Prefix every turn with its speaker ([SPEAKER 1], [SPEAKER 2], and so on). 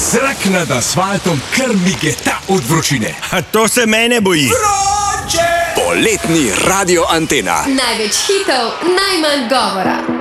[SPEAKER 1] Zrak nad asfaltom kar migeta od vročine.
[SPEAKER 2] A to se mene boji.
[SPEAKER 1] Vroče!
[SPEAKER 3] Poletni Radio Antena.
[SPEAKER 4] Največ hitov, najmanj govora.